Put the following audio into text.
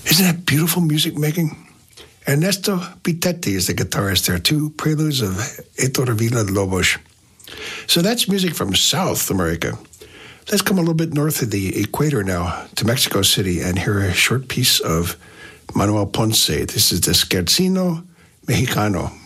Isn't that beautiful music making? Ernesto Pitetti is the guitarist there too. Preludes of Heitor Villa-Lobos. So that's music from South America. Let's come a little bit north of the equator now to Mexico City and hear a short piece of Manuel Ponce. This is the Scherzino Mexicano.